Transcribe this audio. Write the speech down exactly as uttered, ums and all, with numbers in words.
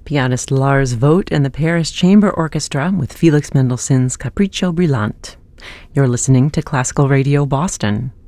Pianist Lars Vogt and the Paris Chamber Orchestra with Felix Mendelssohn's Capriccio Brillante. You're listening to Classical Radio Boston.